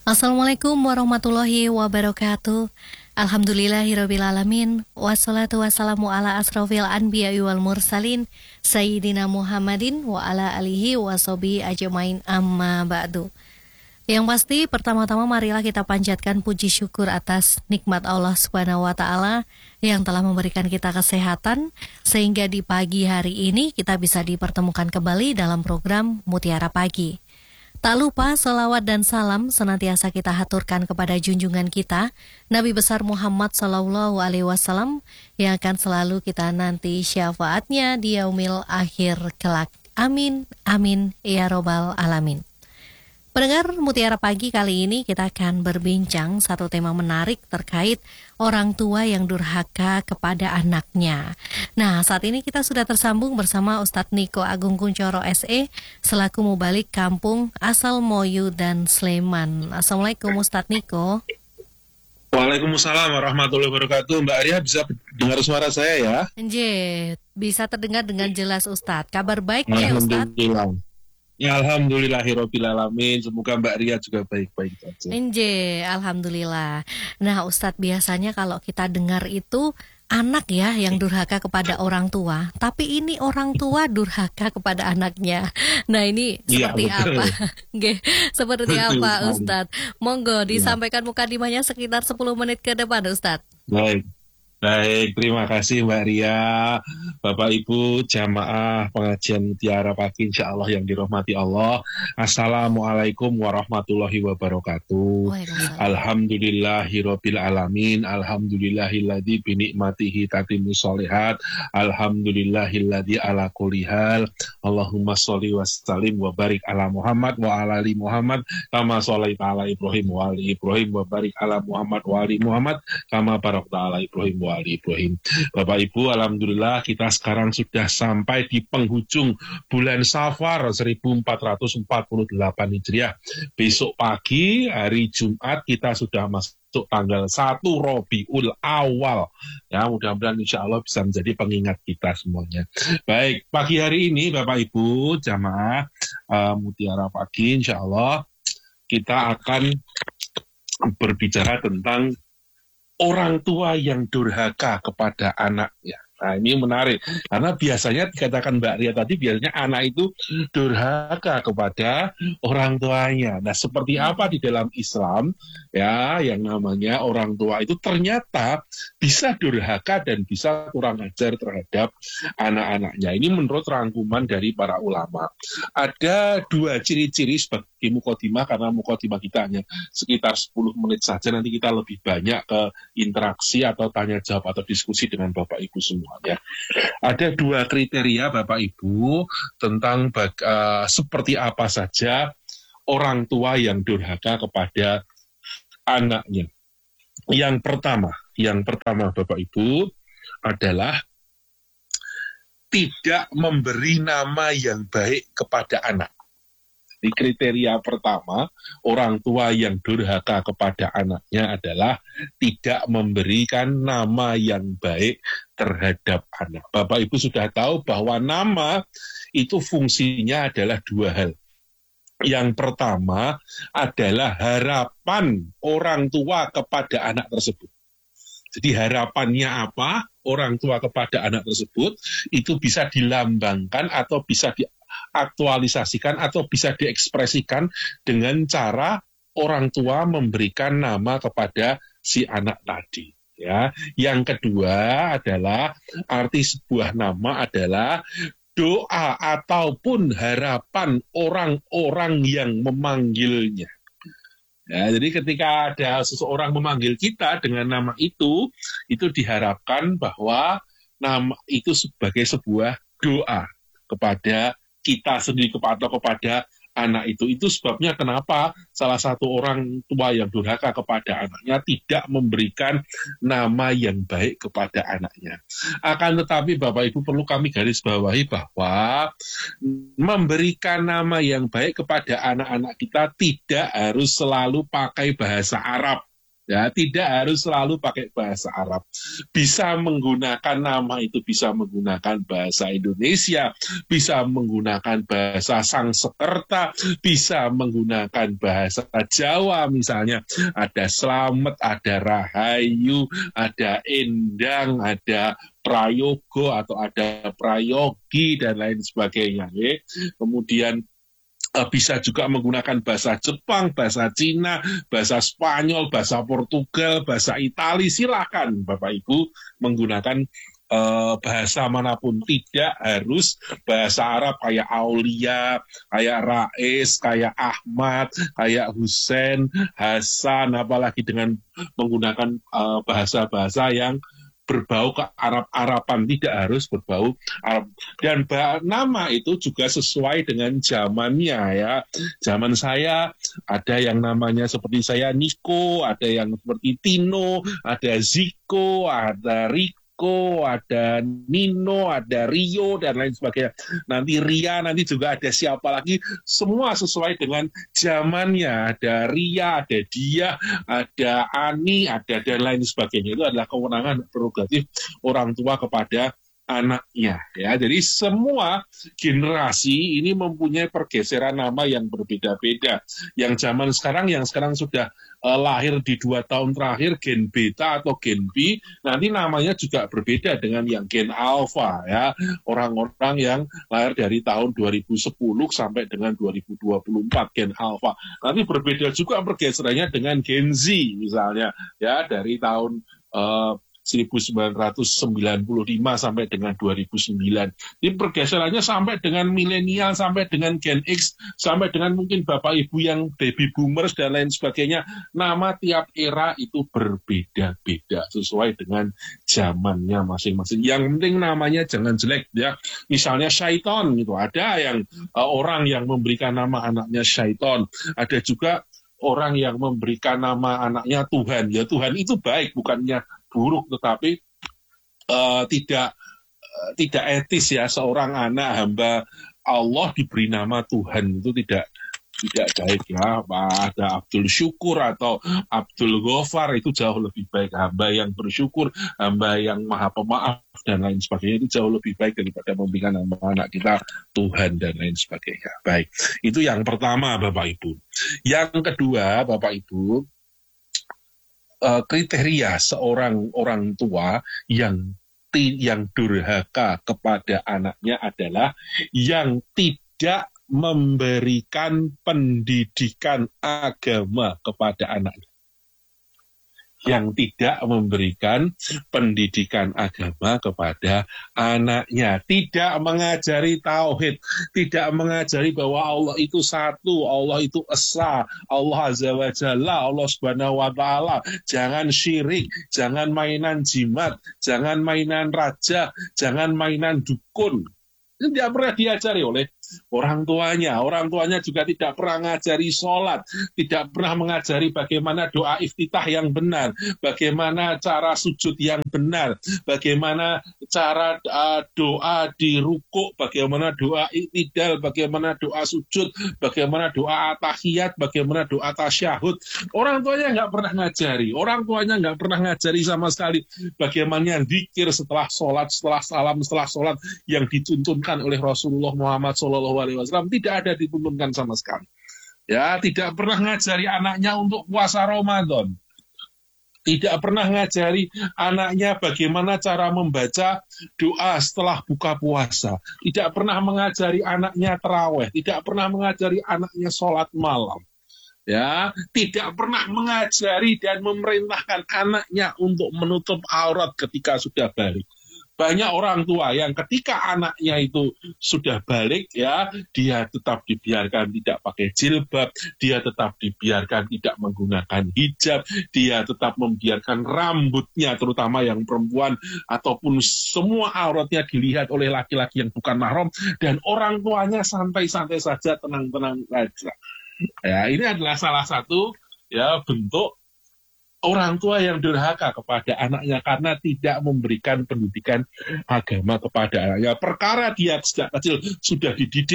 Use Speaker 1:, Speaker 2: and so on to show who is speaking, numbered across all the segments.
Speaker 1: Assalamualaikum warahmatullahi wabarakatuh. Alhamdulillahirrabbilalamin. Wassalatu wassalamu ala asrofil anbiya wal mursalin Sayyidina Muhammadin wa ala alihi wa sahbihi ajmain amma ba'du. Yang pasti pertama-tama marilah kita panjatkan puji syukur atas nikmat Allah Subhanahu wa taala yang telah memberikan kita kesehatan sehingga di pagi hari ini kita bisa dipertemukan kembali dalam program Mutiara Pagi. Tak lupa selawat dan salam senantiasa kita haturkan kepada junjungan kita Nabi besar Muhammad Sallallahu Alaihi Wasallam yang akan selalu kita nanti syafaatnya di yaumil akhir kelak. Amin, amin, ya robbal alamin. Pendengar Mutiara Pagi, kali ini kita akan berbincang satu tema menarik terkait orang tua yang durhaka kepada anaknya. Nah, saat ini kita sudah tersambung bersama Ustadz Niko Agung Kuncoro SE selaku Mubalik Kampung Asal Moyu dan Sleman. Assalamualaikum Ustadz Niko.
Speaker 2: Waalaikumsalam warahmatullahi wabarakatuh. Mbak Arya bisa dengar suara saya ya?
Speaker 1: Nje, bisa terdengar dengan jelas Ustadz. Kabar baik ya Ustadz?
Speaker 2: Alhamdulillah. Ya, alhamdulillahirrabbilalamin. Semoga Mbak Ria juga baik-baik saja.
Speaker 1: Nje, alhamdulillah. Nah Ustadz, biasanya kalau kita dengar itu anak ya yang durhaka kepada orang tua, tapi ini orang tua durhaka kepada anaknya. Nah ini seperti apa? Nggih, seperti apa Ustadz? Monggo disampaikan mukadimahnya sekitar 10 menit ke depan Ustadz.
Speaker 2: Baik, terima kasih Mbak Ria, Bapak Ibu, jamaah pengajian Mutiara Pagi, insya Allah yang dirahmati Allah. Assalamualaikum warahmatullahi wabarakatuh. Alhamdulillahirabbil alamin, alhamdulillahilladzi binikmatihi tatimmu sholihat, alhamdulillahilladzi ala kulli hal. Allahumma sholli wa sallim wa barik ala Muhammad wa ala ali Muhammad kama sholaita ala Ibrahim wa ali Ibrahim wa barik ala Muhammad wa ali Muhammad kama barakta ala Ibrahim wa ali Ibrahim. Bapak Ibu, alhamdulillah kita sekarang sudah sampai di penghujung bulan Safar 1448 Hijriah. Besok pagi hari Jumat kita sudah masuk tanggal 1 Rabiul Awal. Ya, mudah-mudahan insya Allah bisa menjadi pengingat kita semuanya. Baik, pagi hari ini Bapak Ibu jamaah Mutiara Pagi, insya Allah kita akan berbicara tentang orang tua yang durhaka kepada anaknya. Nah, ini menarik, karena biasanya dikatakan Mbak Ria tadi, biasanya anak itu durhaka kepada orang tuanya. Nah, seperti apa di dalam Islam, ya, yang namanya orang tua itu ternyata bisa durhaka dan bisa kurang ajar terhadap anak-anaknya. Ini menurut rangkuman dari para ulama. Ada dua ciri-ciri sebagai mukadimah, karena mukadimah kita hanya sekitar 10 menit saja, nanti kita lebih banyak ke interaksi atau tanya jawab atau diskusi dengan Bapak Ibu semuanya. Ada dua kriteria Bapak Ibu tentang seperti apa saja orang tua yang durhaka kepada anaknya. Yang pertama Bapak Ibu adalah tidak memberi nama yang baik kepada anak. Di kriteria pertama, orang tua yang durhaka kepada anaknya adalah tidak memberikan nama yang baik terhadap anak. Bapak Ibu sudah tahu bahwa nama itu fungsinya adalah dua hal. Yang pertama adalah harapan orang tua kepada anak tersebut. Jadi harapannya apa? Orang tua kepada anak tersebut itu bisa dilambangkan atau bisa diaktualisasikan atau bisa diekspresikan dengan cara orang tua memberikan nama kepada si anak tadi. Ya, yang kedua adalah arti sebuah nama adalah doa ataupun harapan orang-orang yang memanggilnya. Ya, jadi ketika ada seseorang memanggil kita dengan nama itu diharapkan bahwa nama itu sebagai sebuah doa kepada kita sendiri atau kepada anak itu. Itu sebabnya kenapa salah satu orang tua yang durhaka kepada anaknya tidak memberikan nama yang baik kepada anaknya. Akan tetapi Bapak Ibu perlu kami garis bawahi bahwa memberikan nama yang baik kepada anak-anak kita tidak harus selalu pakai bahasa Arab. Ya, tidak harus selalu pakai bahasa Arab. Bisa menggunakan nama itu, bisa menggunakan bahasa Indonesia, bisa menggunakan bahasa Sangsekerta, bisa menggunakan bahasa Jawa misalnya. Ada Slamet, ada Rahayu, ada Endang, ada Prayogo atau ada Prayogi dan lain sebagainya. Ya. Kemudian bisa juga menggunakan bahasa Jepang, bahasa Cina, bahasa Spanyol, bahasa Portugal, bahasa Itali. Silakan Bapak Ibu menggunakan bahasa manapun, tidak harus bahasa Arab kayak Aulia, kayak Rais, kayak Ahmad, kayak Husain, Hasan, apalagi dengan menggunakan bahasa-bahasa yang berbau ke Arab-Araban, tidak harus berbau Arab. Dan nama itu juga sesuai dengan zamannya ya. Zaman saya ada yang namanya seperti saya Niko, ada yang seperti Tino, ada Ziko, ada Riko, ada Nino, ada Rio, dan lain sebagainya. Nanti Ria, nanti juga ada siapa lagi. Semua sesuai dengan zamannya. Ada Ria, ada Dia, ada Ani, ada dan lain sebagainya. Itu adalah kewenangan prerogatif orang tua kepada anaknya ya. Jadi semua generasi ini mempunyai pergeseran nama yang berbeda-beda. Yang zaman sekarang, yang sekarang sudah lahir di 2 tahun terakhir, gen beta atau gen B, nanti namanya juga berbeda dengan yang gen alpha ya. Orang-orang yang lahir dari tahun 2010 sampai dengan 2024 gen alpha. Nanti berbeda juga pergeserannya dengan gen Z misalnya ya, dari tahun 1995 sampai dengan 2009. Ini pergeserannya sampai dengan milenial, sampai dengan Gen X, sampai dengan mungkin Bapak Ibu yang baby boomers dan lain sebagainya. Nama tiap era itu berbeda-beda sesuai dengan zamannya masing-masing. Yang penting namanya jangan jelek ya. Misalnya Syaiton gitu. Ada yang orang yang memberikan nama anaknya Syaiton. Ada juga orang yang memberikan nama anaknya Tuhan. Ya Tuhan itu baik, bukannya buruk, tetapi tidak etis ya seorang anak hamba Allah diberi nama Tuhan, itu tidak baik ya. Ada Abdul Syukur atau Abdul Ghafar, itu jauh lebih baik. Hamba yang bersyukur, hamba yang maha pemaaf dan lain sebagainya, itu jauh lebih baik daripada memberikan nama anak kita Tuhan dan lain sebagainya. Baik, itu yang pertama Bapak Ibu. Yang kedua Bapak Ibu, kriteria seorang orang tua yang durhaka kepada anaknya adalah yang tidak memberikan pendidikan agama kepada anaknya. Yang tidak memberikan pendidikan agama kepada anaknya, tidak mengajari tauhid, tidak mengajari bahwa Allah itu satu, Allah itu esa, Allah azza wa jalla, Allah subhanahu wa ta'ala. Jangan syirik, jangan mainan jimat, jangan mainan raja, jangan mainan dukun. Itu tidak pernah diajari oleh orang tuanya. Orang tuanya juga tidak pernah mengajari sholat, tidak pernah mengajari bagaimana doa iftitah yang benar, bagaimana cara sujud yang benar, bagaimana cara doa di rukuk, bagaimana doa iktidal, bagaimana doa sujud, bagaimana doa tahiyat, bagaimana doa tasyahud. Orang tuanya nggak pernah ngajari. Orang tuanya nggak pernah ngajari sama sekali bagaimana zikir setelah sholat, setelah salam, setelah sholat yang dituntunkan oleh Rasulullah Muhammad SAW. Tidak ada dituntunkan sama sekali. Ya, tidak pernah ngajari anaknya untuk puasa Ramadan. Tidak pernah ngajari anaknya bagaimana cara membaca doa setelah buka puasa. Tidak pernah mengajari anaknya tarawih. Tidak pernah mengajari anaknya sholat malam. Ya, tidak pernah mengajari dan memerintahkan anaknya untuk menutup aurat ketika sudah balik. Banyak orang tua yang ketika anaknya itu sudah balik ya, dia tetap dibiarkan tidak pakai jilbab, dia tetap dibiarkan tidak menggunakan hijab, dia tetap membiarkan rambutnya terutama yang perempuan ataupun semua auratnya dilihat oleh laki-laki yang bukan mahram, dan orang tuanya santai-santai saja, tenang-tenang saja. Ya, ini adalah salah satu ya bentuk orang tua yang durhaka kepada anaknya karena tidak memberikan pendidikan agama kepada anaknya. Perkara dia sejak kecil sudah dididik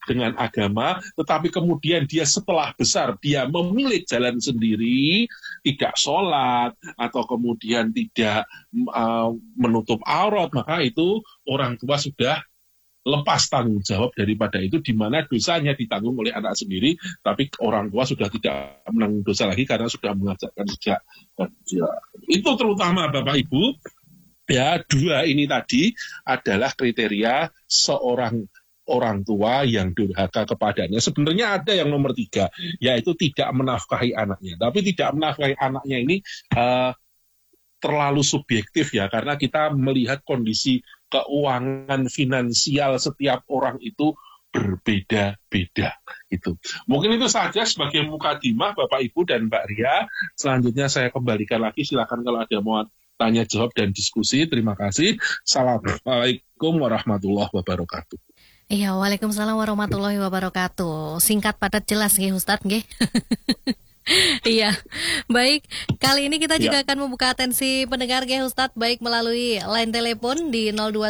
Speaker 2: dengan agama, tetapi kemudian dia setelah besar dia memilih jalan sendiri, tidak sholat atau kemudian tidak menutup aurat, maka itu orang tua sudah lepas tanggung jawab daripada itu, di mana dosanya ditanggung oleh anak sendiri, tapi orang tua sudah tidak menanggung dosa lagi karena sudah mengajarkan sejak kecil. Itu terutama Bapak Ibu, ya, dua ini tadi adalah kriteria seorang orang tua yang durhaka kepadanya. Sebenarnya ada yang nomor 3, yaitu tidak menafkahi anaknya. Tapi tidak menafkahi anaknya ini terlalu subjektif ya, karena kita melihat kondisi keuangan finansial setiap orang itu berbeda-beda. Itu mungkin itu saja sebagai mukadimah Bapak Ibu dan Mbak Ria. Selanjutnya saya kembalikan lagi, silakan kalau ada mau tanya jawab dan diskusi. Terima kasih. Assalamualaikum warahmatullahi wabarakatuh.
Speaker 1: Iya, waalaikumsalam warahmatullahi wabarakatuh. Singkat padat jelas nggih Ustadz nggih. Iya, baik. Kali ini kita juga akan membuka atensi pendengar nggih Ustadz, baik melalui line telepon di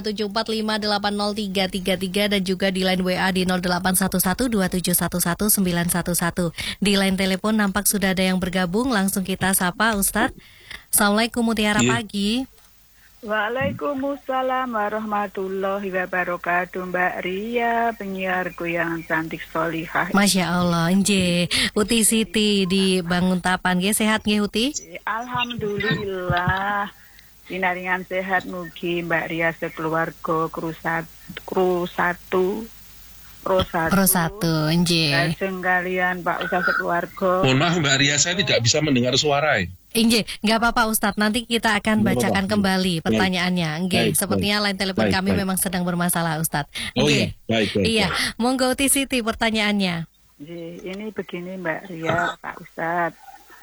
Speaker 1: 02745803333 dan juga di line WA di 081127119111. Di line telepon nampak sudah ada yang bergabung, langsung kita sapa Ustadz. Assalamualaikum Mutiara Pagi.
Speaker 3: Waalaikumsalam warahmatullahi wabarakatuh, Mbak Ria, penyiarku yang cantik solihah.
Speaker 1: Masya Allah, nje, Uti Siti di Banguntapan, nggih sehat nggih Uti?
Speaker 3: Alhamdulillah, pinaringan sehat mugi Mbak Ria sekeluarga kru satu,
Speaker 1: nje.
Speaker 3: Lajeng kalian Pak Ustaz sekeluarga.
Speaker 2: Mohon maaf Mbak Ria, saya tidak bisa mendengar suara.
Speaker 1: Inge, nggak apa-apa Ustadz, nanti kita akan bacakan kembali pertanyaannya. Inge, sepertinya line telepon kami memang sedang bermasalah Ustadz. Inge,
Speaker 2: baik.
Speaker 1: Iya, monggo Uti Siti pertanyaannya.
Speaker 3: Ini begini Mbak Ria, Pak Ustadz.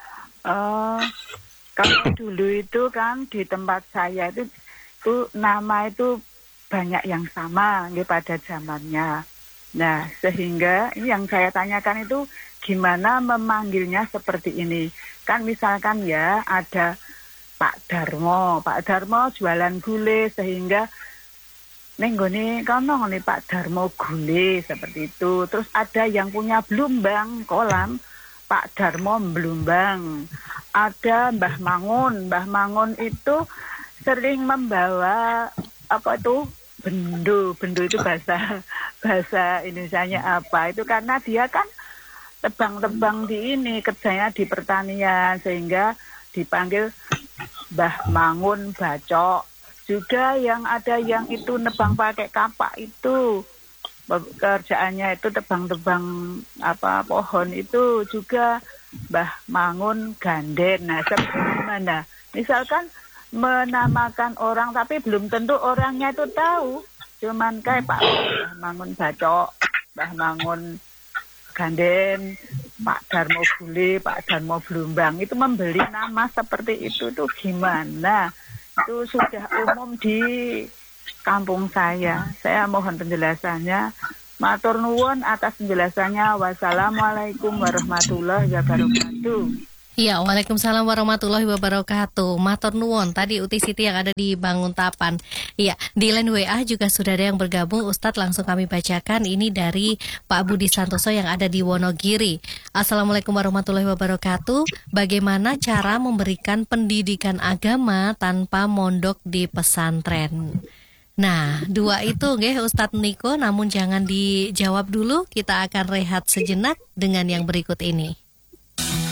Speaker 3: Kalau dulu itu kan di tempat saya itu nama itu banyak yang sama pada zamannya. Nah, sehingga ini yang saya tanyakan itu gimana memanggilnya seperti ini. Kan misalkan ya ada Pak Darmo jualan gule, sehingga nenggone kono nih Pak Darmo gule seperti itu. Terus ada yang punya Blumbang kolam, Pak Darmo Blumbang. Ada Mbah Mangun itu sering membawa apa itu bendo itu bahasa Indonesianya apa itu, karena dia kan tebang-tebang di ini, kerjanya di pertanian, sehingga dipanggil Mbah Mangun Bacok. Juga yang ada yang itu nebang pakai kapak itu, kerjaannya itu tebang-tebang pohon itu juga Mbah Mangun Ganden. Nah, bagaimana? Misalkan menamakan orang tapi belum tentu orangnya itu tahu, cuman kayak Pak Mangun Bacok, Mbah Mangun Ganden, Pak Darmo Gule, Pak Darmo Blumbang, itu membeli nama seperti itu tuh gimana? Itu sudah umum di kampung saya. Saya mohon penjelasannya. Matur nuwun atas penjelasannya. Wassalamualaikum warahmatullahi wabarakatuh.
Speaker 1: Iya, waalaikumsalam warahmatullahi wabarakatuh. Matur nuwun, tadi Uti Siti yang ada di Banguntapan. Iya, di line WA juga sudah ada yang bergabung. Ustadz, langsung kami bacakan. Ini dari Pak Budi Santoso yang ada di Wonogiri. Assalamualaikum warahmatullahi wabarakatuh. Bagaimana cara memberikan pendidikan agama tanpa mondok di pesantren? Nah, dua itu nggih Ustadz Niko, namun jangan dijawab dulu. Kita akan rehat sejenak dengan yang berikut ini.